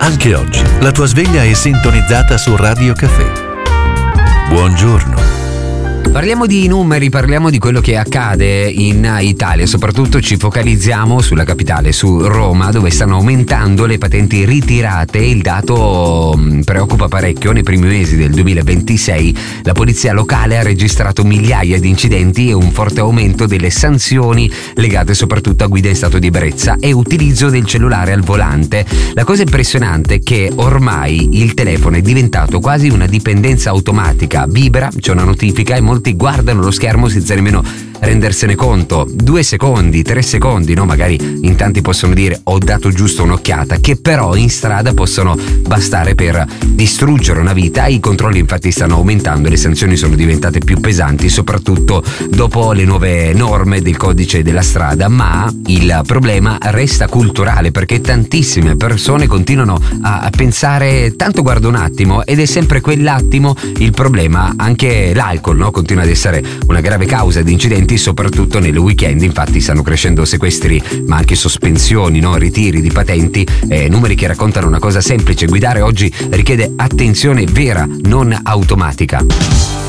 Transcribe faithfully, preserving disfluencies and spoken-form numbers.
Anche oggi la tua sveglia è sintonizzata su Radio Caffè. Buongiorno. Parliamo di numeri, parliamo di quello che accade in Italia, soprattutto ci focalizziamo sulla capitale, su Roma, dove stanno aumentando le patenti ritirate. Il dato preoccupa parecchio. Nei primi mesi del duemilaventisei la polizia locale ha registrato migliaia di incidenti e un forte aumento delle sanzioni legate soprattutto a guida in stato di ebbrezza e utilizzo del cellulare al volante. La cosa impressionante è che ormai il telefono è diventato quasi una dipendenza automatica, vibra, c'è una notifica e molti guardano lo schermo senza nemmeno rendersene conto. Due secondi, tre secondi, no? Magari in tanti possono dire ho dato giusto un'occhiata, che però in strada possono bastare per distruggere una vita. I controlli infatti stanno aumentando e le sanzioni sono diventate più pesanti, soprattutto dopo le nuove norme del codice della strada, ma il problema resta culturale, perché tantissime persone continuano a, a pensare tanto guarda un attimo, ed è sempre quell'attimo il problema. Anche l'alcol, no? Continua ad essere una grave causa di incidenti, soprattutto nel weekend. Infatti stanno crescendo sequestri ma anche sospensioni, no? Ritiri di patenti, eh, numeri che raccontano una cosa semplice: guidare oggi richiede attenzione vera, non automatica.